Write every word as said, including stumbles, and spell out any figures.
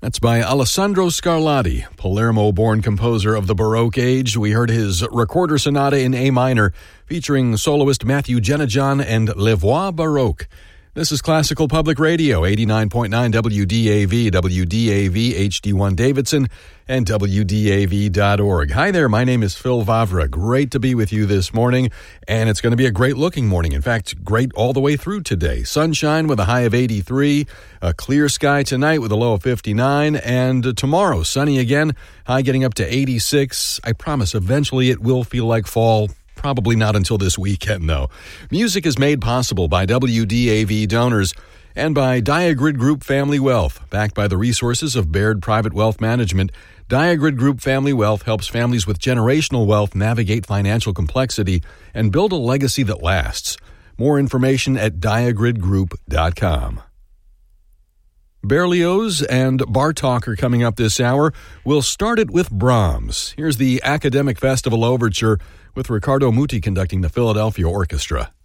That's by Alessandro Scarlatti, Palermo-born composer of the Baroque age. We heard his Recorder Sonata in A minor, featuring soloist Matthew Genajon and Les Voix Baroque. This is Classical Public Radio, eighty-nine point nine W D A V, W D A V H D one Davidson, and W D A V dot org. Hi there, my name is Phil Vavra. Great to be with you this morning, and it's going to be a great-looking morning. In fact, great all the way through today. Sunshine with a high of eighty-three, a clear sky tonight with a low of fifty-nine, and tomorrow, sunny again, high getting up to eighty-six. I promise eventually it will feel like fall. Probably not until this weekend, though. Music is made possible by W D A V donors and by Diagrid Group Family Wealth. Backed by the resources of Baird Private Wealth Management, Diagrid Group Family Wealth helps families with generational wealth navigate financial complexity and build a legacy that lasts. More information at diagrid group dot com. Berlioz and Bartók are coming up this hour. We'll start it with Brahms. Here's the Academic Festival Overture with Riccardo Muti conducting the Philadelphia Orchestra.